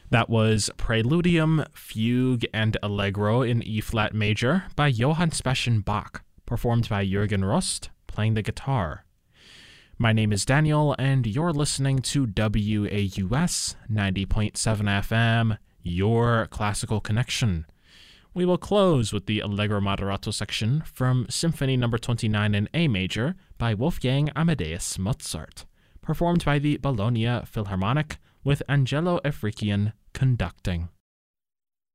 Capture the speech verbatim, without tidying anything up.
That was Preludium, Fugue, and Allegro in E-flat major by Johann Sebastian Bach, performed by Jürgen Rust, playing the guitar. My name is Daniel, and you're listening to W A U S ninety point seven F M, your classical connection. We will close with the Allegro Moderato section from Symphony number twenty-nine in A major by Wolfgang Amadeus Mozart, performed by the Bologna Philharmonic, with Angelo Efrikian conducting.